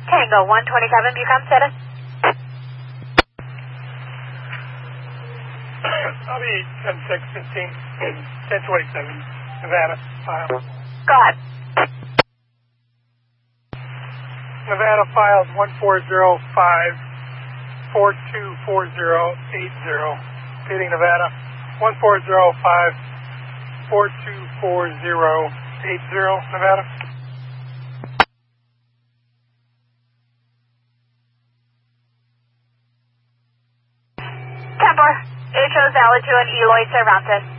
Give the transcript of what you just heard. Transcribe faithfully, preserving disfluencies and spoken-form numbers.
Tango one twenty-seven, Bucom status. I'll be ten six fifteen, ten twenty-seven, Nevada, file. Go ahead. Nevada files one four zero five, four two four zero eight zero. Repeating Nevada, one four zero five, four two four zero eight zero, Nevada. Kemper, H O Zalitude, Eloy Cervantes.